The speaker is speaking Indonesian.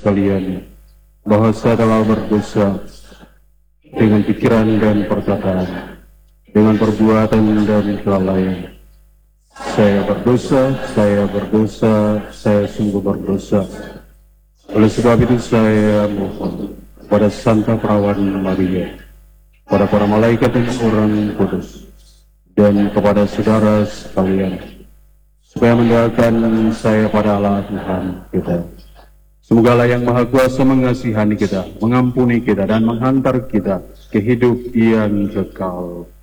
sekalian, bahwa saya telah berdosa dengan pikiran dan perkataan, dengan perbuatan dan kelalaian. Saya berdosa, saya sungguh berdosa. Oleh sebab itu saya mohon pada Santa Perawan Maria, pada para malaikat dan orang kudus, dan kepada saudara sekalian, supaya mendoakan saya pada Allah Tuhan kita. Semoga Allah yang Maha Kuasa mengasihani kita, mengampuni kita, dan menghantar kita ke hidup yang kekal.